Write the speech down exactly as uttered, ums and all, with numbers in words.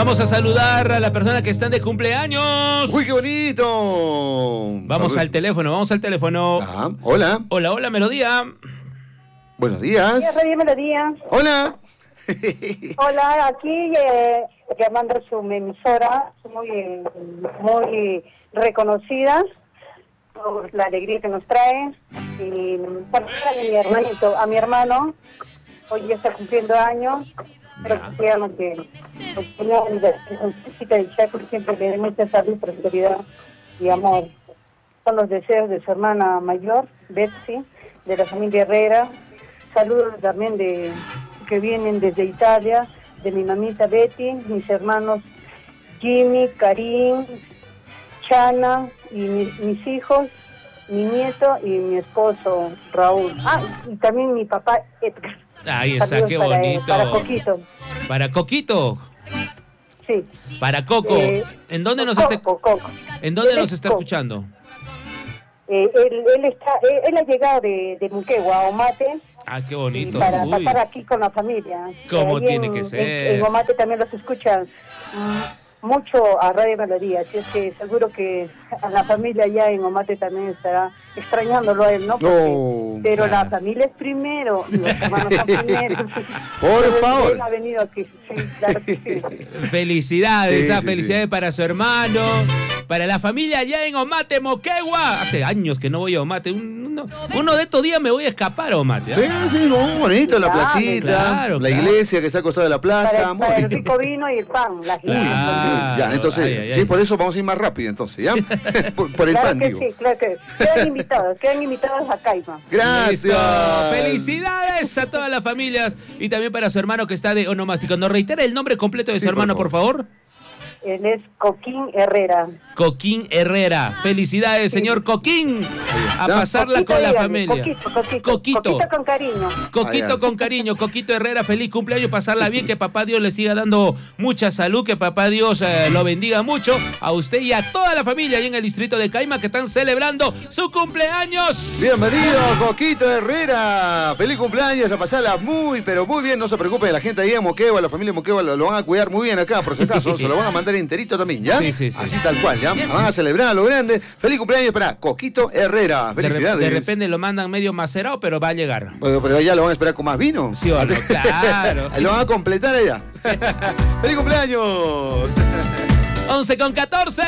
Vamos a saludar a la persona que están de cumpleaños. ¡Uy, qué bonito! Vamos Salud. al teléfono, vamos al teléfono. Ah, hola. Hola, hola, Melodía. Buenos días. Sí, Radio Melodía. Hola. Hola, aquí eh, llamando a su emisora, muy, muy reconocida por la alegría que nos trae. Y para a mi hermanito, a mi hermano, hoy ya está cumpliendo años. Pero quisiéramos que siempre le dé mucha salud, prosperidad y amor. Son los deseos de su hermana mayor, Betsy, de la familia Herrera. Saludos también de que vienen desde Italia, de mi mamita Betty, mis hermanos Jimmy, Karim, Chana y mi, mis hijos, mi nieto y mi esposo Raúl. Ah, y también mi papá Edgar. Ahí está, Saludos qué para, bonito. Para Coquito. Para Coquito. Sí. Para Coco. Eh, ¿En dónde nos Coco, está, Coco. ¿en dónde Él nos es está Coco. escuchando? Eh, él, él, está, él, él ha llegado de, de Muquegua a Omate. Ah, qué Y bonito. para Uy. pasar aquí con la familia. Como Ahí tiene en- que en- ser. En Omate también los escuchan mm, mucho a Radio Melodía, así es que seguro que a la familia allá en Omate también estará extrañándolo a él, ¿no? Porque- No, pero claro. la familia es primero, y los hermanos son primero. Por Pero favor. Él ha venido aquí, sí, claro que sí. Felicidades, Sí, ah, sí, felicidades sí. para su hermano, para la familia allá en Omate, Moquegua. Hace años que no voy a Omate. Un- Uno, uno de estos días me voy a escapar a Omate. ¿ah? Sí, sí, no, bonito, la Claro, placita, claro, la claro. iglesia que está al costado de la plaza. Para, muy para el bien. rico vino y el pan, las Claro. guías. Ya, entonces, Ay, ay, sí, ay. por eso vamos a ir más rápido, entonces, ¿ya? por, por el Claro pan, que digo. sí, claro que quedan invitados, quedan invitados a Caima. Gracias. Listo. Felicidades a todas las familias y también para su hermano que está de onomástico. ¿Nos reitera el nombre completo de Sí, su hermano, por por favor? Él es Coquín Herrera. Coquín Herrera. Felicidades, Sí. señor Coquín. A Ya. pasarla Coquito, con la dígame, familia. Coquito, Coquito, Coquito. Coquito con cariño. Coquito Ah, ya. con cariño, Coquito Herrera, feliz cumpleaños, pasarla bien, que papá Dios le siga dando mucha salud, que papá Dios eh, lo bendiga mucho a usted y a toda la familia ahí en el distrito de Caima que están celebrando su cumpleaños. Bienvenido, Coquito Herrera. Feliz cumpleaños, a pasarla muy, pero muy bien. No se preocupen, la gente ahí en Moquegua, la familia de Moquegua lo, lo van a cuidar muy bien acá, por si acaso. Se lo van a mandar enterito también, ¿ya? Sí, sí, sí. Así tal cual, ¿ya? Van a celebrar a lo grande. Feliz cumpleaños para Coquito Herrera. De, re- Felicidades. de repente lo mandan medio macerado, pero va a llegar. Bueno, pero allá lo van a esperar con más vino. Sí o no, claro. Lo van a completar allá. ¡Feliz cumpleaños! once con catorce.